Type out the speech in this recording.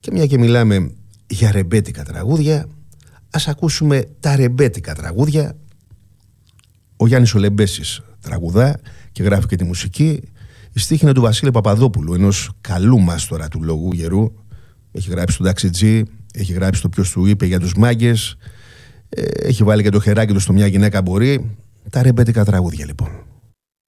Και μια και μιλάμε για ρεμπέτικα τραγούδια, ας ακούσουμε τα ρεμπέτικα τραγούδια. Ο Γιάννης ο Λεμπέσης τραγουδά και γράφει και τη μουσική. Η στίχη είναι του Βασίλη Παπαδόπουλου, ενός καλού μάστορα του λόγου γερού. Έχει γράψει τον Ταξιτζή, έχει γράψει το Ποιος του είπε για τους μάγκες, έχει βάλει και το χεράκι του στο Μια γυναίκα μπορεί. Τα ρεμπέτικα τραγούδια λοιπόν.